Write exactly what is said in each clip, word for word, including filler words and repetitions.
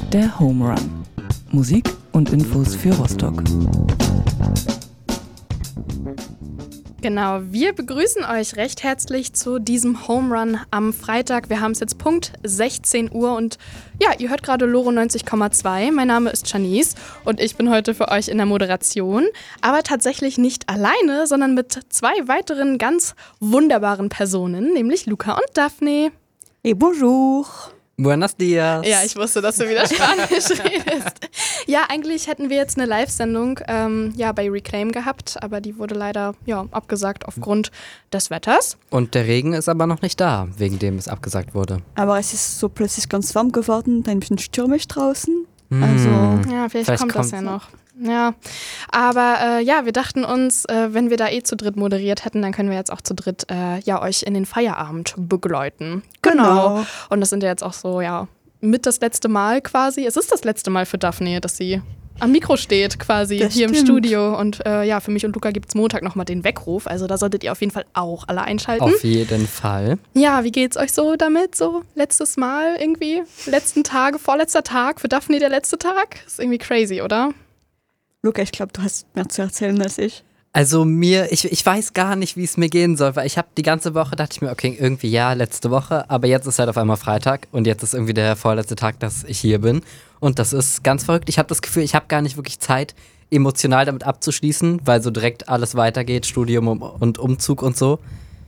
Der Home Run. Musik und Infos für Rostock. Genau, wir begrüßen euch recht herzlich zu diesem Home Run am Freitag. Wir haben es jetzt Punkt sechzehn Uhr und ja, ihr hört gerade Loro neunzig Komma zwei. Mein Name ist Janice und ich bin heute für euch in der Moderation. Aber tatsächlich nicht alleine, sondern mit zwei weiteren ganz wunderbaren Personen, nämlich Luca und Daphne. Et bonjour. Buenos dias. Ja, ich wusste, dass du wieder Spanisch redest. Ja, eigentlich hätten wir jetzt eine Live-Sendung ähm, ja, bei Reclaim gehabt, aber die wurde leider ja, abgesagt aufgrund des Wetters. Und der Regen ist aber noch nicht da, wegen dem es abgesagt wurde. Aber es ist so plötzlich ganz warm geworden, ein bisschen stürmisch draußen. Mm. Also Ja, vielleicht, Vielleicht kommt das kommt's ja noch. Ja, aber äh, ja, wir dachten uns, äh, wenn wir da eh zu dritt moderiert hätten, dann können wir jetzt auch zu dritt äh, ja, euch in den Feierabend begleiten. Genau. Und das sind ja jetzt auch so, ja, mit das letzte Mal quasi. Es ist das letzte Mal für Daphne, dass sie am Mikro steht quasi Das hier im stimmt. Studio. Und äh, ja, für mich und Luca gibt es Montag nochmal den Weckruf. Also da solltet ihr auf jeden Fall auch alle einschalten. Auf jeden Fall. Ja, wie geht's euch so damit? So letztes Mal irgendwie? Letzten Tage, vorletzter Tag? Für Daphne der letzte Tag? Ist irgendwie crazy, oder? Luca, ich glaube, du hast mehr zu erzählen als ich. Also mir, ich, ich weiß gar nicht, wie es mir gehen soll, weil ich habe die ganze Woche, dachte ich mir, okay, irgendwie ja, letzte Woche, aber jetzt ist halt auf einmal Freitag und jetzt ist irgendwie der vorletzte Tag, dass ich hier bin und das ist ganz verrückt. Ich habe das Gefühl, ich habe gar nicht wirklich Zeit, emotional damit abzuschließen, weil so direkt alles weitergeht, Studium und Umzug und so.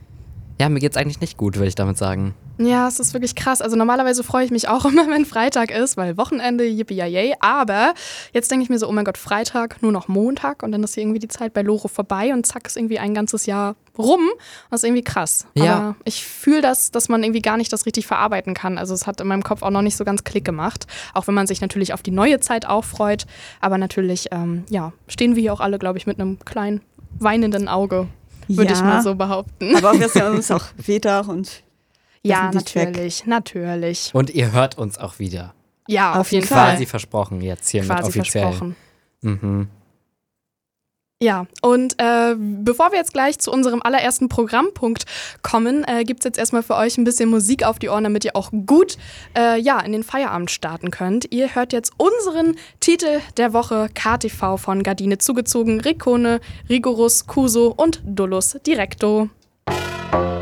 Ja, mir geht's eigentlich nicht gut, würde ich damit sagen. Ja, es ist wirklich krass. Also normalerweise freue ich mich auch immer, wenn Freitag ist, weil Wochenende, yippie yay. Aber jetzt denke ich mir so, oh mein Gott, Freitag, nur noch Montag und dann ist hier irgendwie die Zeit bei Loro vorbei und zack, ist irgendwie ein ganzes Jahr rum. Das ist irgendwie krass. Ja. Aber ich fühle das, dass man irgendwie gar nicht das richtig verarbeiten kann. Also es hat in meinem Kopf auch noch nicht so ganz Klick gemacht. Auch wenn man sich natürlich auf die neue Zeit auch freut. Aber natürlich, ähm, ja, stehen wir hier auch alle, glaube ich, mit einem kleinen weinenden Auge, würde Ja. ich mal so behaupten. Aber wir sehen uns auch wieder und Ja, das sind die natürlich, natürlich. Und ihr hört uns auch wieder. Ja, auf, Auf jeden jeden Fall. Quasi versprochen jetzt hiermit Quasi offiziell. versprochen. Mhm. Ja, und äh, bevor wir jetzt gleich zu unserem allerersten Programmpunkt kommen, äh, gibt es jetzt erstmal für euch ein bisschen Musik auf die Ohren, damit ihr auch gut äh, ja, in den Feierabend starten könnt. Ihr hört jetzt unseren Titel der Woche, K T V von Gardine zugezogen, Riccone, Rigorus, Cuso und Dolus Directo.